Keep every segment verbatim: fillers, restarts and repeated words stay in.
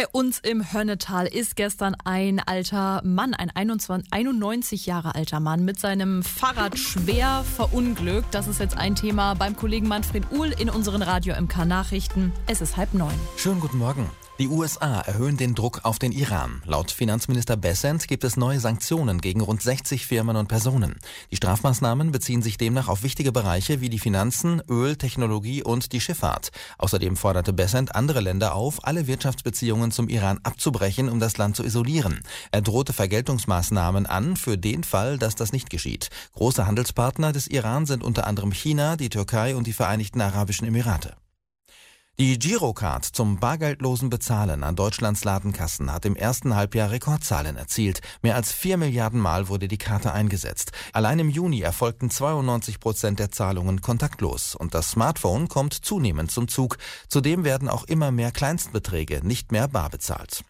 uns im Hönnetal ist gestern ein alter Mann, ein einundneunzig Jahre alter Mann mit seinem Fahrrad schwer verunglückt. Das ist jetzt ein Thema beim Kollegen Manfred Uhl in unseren Radio M K Nachrichten. Es ist halb neun. Schönen guten Morgen. Die U S A erhöhen den Druck auf den Iran. Laut Finanzminister Bessent gibt es neue Sanktionen gegen rund sechzig Firmen und Personen. Die Strafmaßnahmen beziehen sich demnach auf wichtige Bereiche wie die Finanzen, Öl, Technologie und die Schifffahrt. Außerdem forderte Bessent andere Länder auf, alle Wirtschaftsbeziehungen zum Iran abzubrechen, um das Land zu isolieren. Er drohte Vergeltungsmaßnahmen an für den Fall, dass das nicht geschieht. Große Handelspartner des Iran sind unter anderem China, die Türkei und die Vereinigten Arabischen Emirate. Die Girocard zum bargeldlosen Bezahlen an Deutschlands Ladenkassen hat im ersten Halbjahr Rekordzahlen erzielt. Mehr als vier Milliarden Mal wurde die Karte eingesetzt. Allein im Juni erfolgten zweiundneunzig Prozent der Zahlungen kontaktlos. Und das Smartphone kommt zunehmend zum Zug. Zudem werden auch immer mehr Kleinstbeträge nicht mehr bar bezahlt.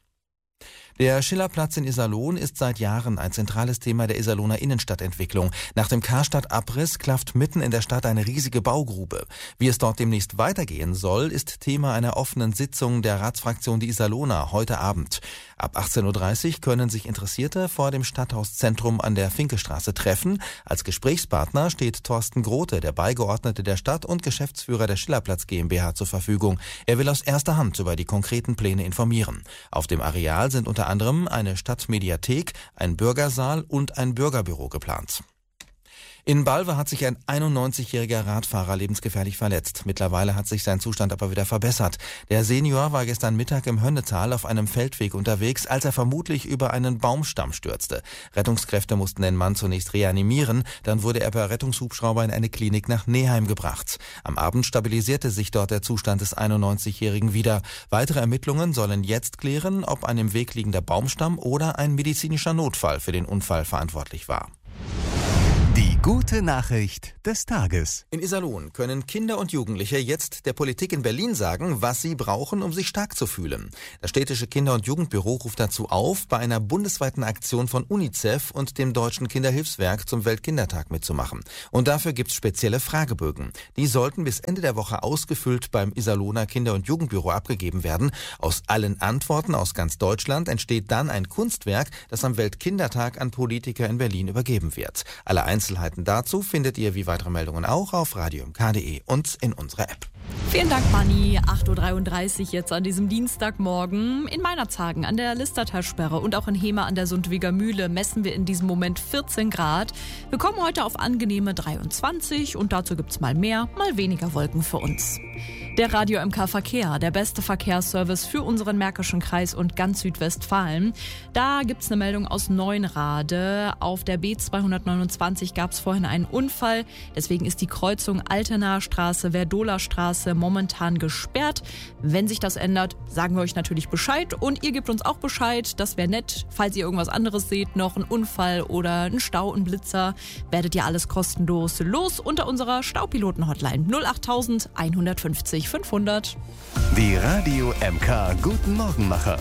Der Schillerplatz in Iserlohn ist seit Jahren ein zentrales Thema der Iserlohner Innenstadtentwicklung. Nach dem Karstadt-Abriss klafft mitten in der Stadt eine riesige Baugrube. Wie es dort demnächst weitergehen soll, ist Thema einer offenen Sitzung der Ratsfraktion Die Iserlohner heute Abend. Ab achtzehn Uhr dreißig können sich Interessierte vor dem Stadthauszentrum an der Finkestraße treffen. Als Gesprächspartner steht Thorsten Grote, der Beigeordnete der Stadt und Geschäftsführer der Schillerplatz GmbH, zur Verfügung. Er will aus erster Hand über die konkreten Pläne informieren. Auf dem Areal sind unter anderem eine Stadtmediathek, ein Bürgersaal und ein Bürgerbüro geplant. In Balve hat sich ein einundneunzigjähriger Radfahrer lebensgefährlich verletzt. Mittlerweile hat sich sein Zustand aber wieder verbessert. Der Senior war gestern Mittag im Hönnetal auf einem Feldweg unterwegs, als er vermutlich über einen Baumstamm stürzte. Rettungskräfte mussten den Mann zunächst reanimieren, dann wurde er per Rettungshubschrauber in eine Klinik nach Neheim gebracht. Am Abend stabilisierte sich dort der Zustand des einundneunzigjährigen wieder. Weitere Ermittlungen sollen jetzt klären, ob ein im Weg liegender Baumstamm oder ein medizinischer Notfall für den Unfall verantwortlich war. Die gute Nachricht des Tages. In Iserlohn können Kinder und Jugendliche jetzt der Politik in Berlin sagen, was sie brauchen, um sich stark zu fühlen. Das städtische Kinder- und Jugendbüro ruft dazu auf, bei einer bundesweiten Aktion von UNICEF und dem Deutschen Kinderhilfswerk zum Weltkindertag mitzumachen. Und dafür gibt's spezielle Fragebögen. Die sollten bis Ende der Woche ausgefüllt beim Iserlohner Kinder- und Jugendbüro abgegeben werden. Aus allen Antworten aus ganz Deutschland entsteht dann ein Kunstwerk, das am Weltkindertag an Politiker in Berlin übergeben wird. Alle Einzelheiten dazu findet ihr wie weitere Meldungen auch auf radio m k punkt d e und in unserer App. Vielen Dank, Manni. acht Uhr dreiunddreißig jetzt an diesem Dienstagmorgen. In Meinerzhagen an der Listertalsperre und auch in Hema an der Sundwiger Mühle messen wir in diesem Moment vierzehn Grad. Wir kommen heute auf angenehme dreiundzwanzig und dazu gibt's mal mehr, mal weniger Wolken für uns. Der Radio M K Verkehr, der beste Verkehrsservice für unseren Märkischen Kreis und ganz Südwestfalen. Da gibt's eine Meldung aus Neunrade. Auf der B zweihundertneunundzwanzig gab's vorhin einen Unfall. Deswegen ist die Kreuzung Altenaer Straße, Werdoler Straße momentan gesperrt. Wenn sich das ändert, sagen wir euch natürlich Bescheid. Und ihr gebt uns auch Bescheid. Das wäre nett. Falls ihr irgendwas anderes seht, noch einen Unfall oder einen Stau, einen Blitzer, werdet ihr alles kostenlos los unter unserer Staupiloten-Hotline null acht eins fünfzig fünfhundert. Die Radio M K Guten Morgenmacher.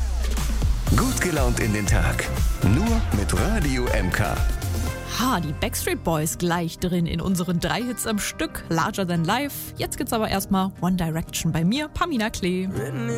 Gut gelaunt in den Tag. Nur mit Radio M K. Ha, die Backstreet Boys gleich drin in unseren drei Hits am Stück. Larger Than Life. Jetzt gibt's aber erstmal One Direction bei mir, Pamina Klee.